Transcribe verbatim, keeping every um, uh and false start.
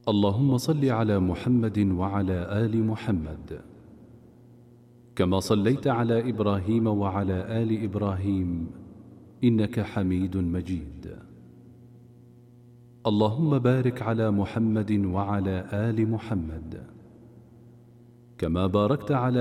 اللهم صل على محمد وعلى آل محمد كما صليت على إبراهيم وعلى آل إبراهيم إنك حميد مجيد. اللهم بارك على محمد وعلى آل محمد كما باركت على